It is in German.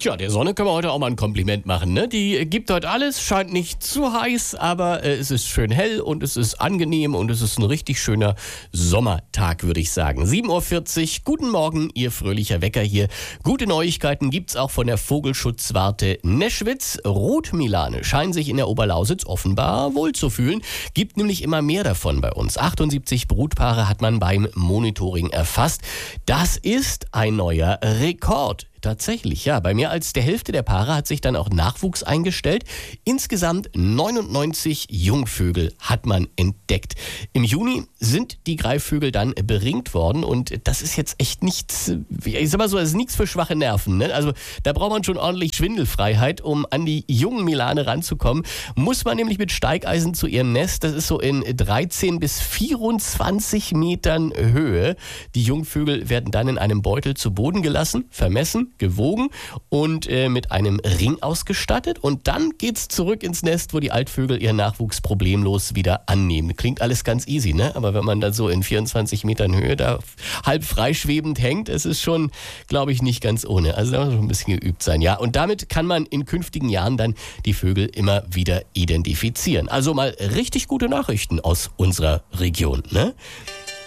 Tja, der Sonne können wir heute auch mal ein Kompliment machen, ne? Die gibt heute alles, scheint nicht zu heiß, aber es ist schön hell und es ist angenehm und es ist ein richtig schöner Sommertag, würde ich sagen. 7:40 Uhr, guten Morgen, ihr fröhlicher Wecker hier. Gute Neuigkeiten gibt's auch von der Vogelschutzwarte Neschwitz. Rotmilane scheinen sich in der Oberlausitz offenbar wohl zu fühlen. Gibt nämlich immer mehr davon bei uns. 78 Brutpaare hat man beim Monitoring erfasst. Das ist ein neuer Rekord. Tatsächlich, ja. Bei mehr als der Hälfte der Paare hat sich dann auch Nachwuchs eingestellt. Insgesamt 99 Jungvögel hat man entdeckt. Im Juni sind die Greifvögel dann beringt worden und das ist jetzt echt nichts, ich sag mal so, das ist nichts für schwache Nerven, ne? Also da braucht man schon ordentlich Schwindelfreiheit, um an die jungen Milane ranzukommen. Muss man nämlich mit Steigeisen zu ihrem Nest, das ist so in 13 bis 24 Metern Höhe. Die Jungvögel werden dann in einem Beutel zu Boden gelassen, vermessen, gewogen und mit einem Ring ausgestattet. Und dann geht's zurück ins Nest, wo die Altvögel ihren Nachwuchs problemlos wieder annehmen. Klingt alles ganz easy, ne? Aber wenn man dann so in 24 Metern Höhe da halb freischwebend hängt, es ist schon, glaube ich, nicht ganz ohne. Also da muss man schon ein bisschen geübt sein, ja. Und damit kann man in künftigen Jahren dann die Vögel immer wieder identifizieren. Also mal richtig gute Nachrichten aus unserer Region, ne?